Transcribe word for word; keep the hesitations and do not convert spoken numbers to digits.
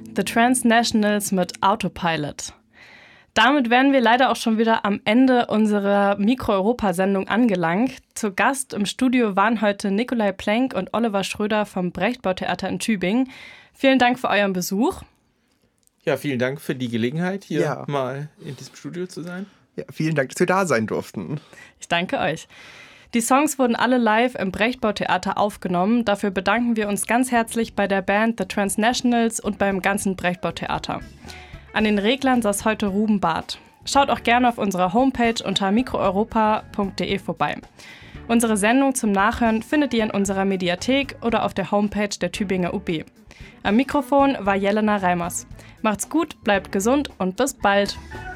The Transnationals mit Autopilot. Damit wären wir leider auch schon wieder am Ende unserer Mikro-Europa-Sendung angelangt. Zu Gast im Studio waren heute Nikolai Plenk und Oliver Schröder vom Brechtbau-Theater in Tübingen. Vielen Dank für euren Besuch. Ja, vielen Dank für die Gelegenheit, hier ja. mal in diesem Studio zu sein. Ja, vielen Dank, dass wir da sein durften. Ich danke euch. Die Songs wurden alle live im Brechtbau-Theater aufgenommen. Dafür bedanken wir uns ganz herzlich bei der Band The Transnationals und beim ganzen Brechtbau-Theater. An den Reglern saß heute Ruben Barth. Schaut auch gerne auf unserer Homepage unter mikroeuropa punkt de vorbei. Unsere Sendung zum Nachhören findet ihr in unserer Mediathek oder auf der Homepage der Tübinger U B. Am Mikrofon war Jelena Reimers. Macht's gut, bleibt gesund und bis bald!